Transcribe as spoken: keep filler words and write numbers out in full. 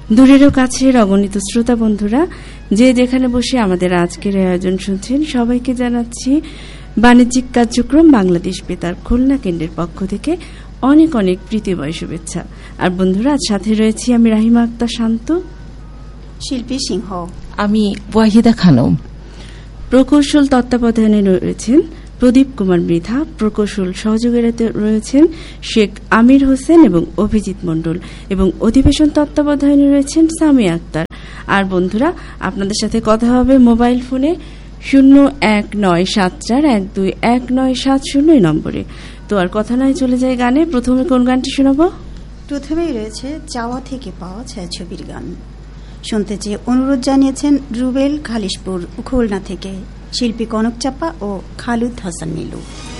দূরেরও কাছের অগণিত শ্রোতা বন্ধুরা, যে যেখানে বসে আমাদের আজকের আয়োজন শুনছেন, সবাইকে জানাচ্ছি বাণিজ্যিক কার্যক্রম বাংলাদেশ বেতার খুলনা কেন্দ্রের পক্ষ থেকে অনেক অনেক প্রীতিময় শুভেচ্ছা। আর বন্ধুরা, আজ সাথে রয়েছি আমি রাহিমা আক্তার শান্ত, শিল্পী সিংহ, আমি ওয়াহিদা খানম। প্রকৌশল তত্ত্বাবধানে রয়েছেন প্রদীপ কুমার মৃধা, প্রকৌশল সহযোগিতাতে রয়েছেন শেখ আমির হোসেন এবং অভিজিৎ মণ্ডল, এবং অধিবেশন তত্ত্বাবধানে রয়েছেন সামি আক্তার। আর বন্ধুরা, আপনাদের সাথে কথা হবে মোবাইল ফোনে শূন্য এক নয় সাত চার এক দুই এক নয় সাত শূন্য এই নম্বরে। তো আর কথা নয়, চলে যায় গানে। প্রথমে কোন গানটি শোনাবো? প্রথমেই রয়েছে চাওয়া থেকে পাওয়া ছায়াছবির গান। শুনতে চেয়ে অনুরোধ জানিয়েছেন রুবেল খালিশপুর খুলনা থেকে শিল্পী কনক চাপা ও খালুদ হাসান নীলু।